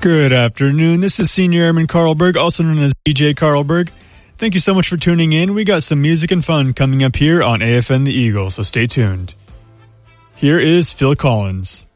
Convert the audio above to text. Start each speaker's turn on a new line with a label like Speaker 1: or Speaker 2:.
Speaker 1: Good afternoon. This is Senior Airman Carlberg, also known as DJ Carlberg. Thank you so much for tuning in. We got some music and fun coming up here on AFN The Eagle, so stay tuned. Here is Phil Collins.